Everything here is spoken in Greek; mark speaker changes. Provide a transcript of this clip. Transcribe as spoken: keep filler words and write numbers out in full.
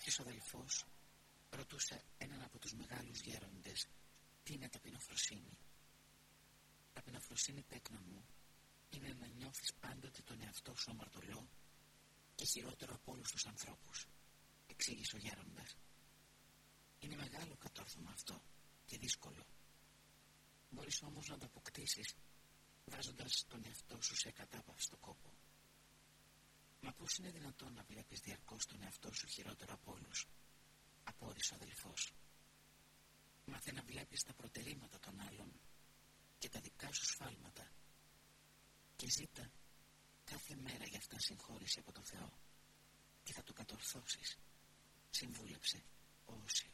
Speaker 1: Κάποιος αδελφός ρωτούσε έναν από τους μεγάλους γέροντες τι είναι ταπεινοφροσύνη. Ταπεινοφροσύνη, τέκνα μου, είναι να νιώθεις πάντοτε τον εαυτό σου αμαρτωλό και χειρότερο από όλους τους ανθρώπους, εξήγησε ο γέροντας. Είναι μεγάλο κατόρθωμα αυτό και δύσκολο. Μπορείς όμως να το αποκτήσεις βάζοντας τον εαυτό σου σε κατάπαυστο κόπο. Μα πώς είναι δυνατόν να βλέπεις διαρκώς τον εαυτό σου χειρότερο από όλους, απόρρισε ο αδελφός. Μάθε να βλέπεις τα προτερήματα των άλλων και τα δικά σου σφάλματα και ζήτα κάθε μέρα για αυτά συγχώρεση από το Θεό και θα το κατορθώσεις, συμβούλεψε ο Όσιος.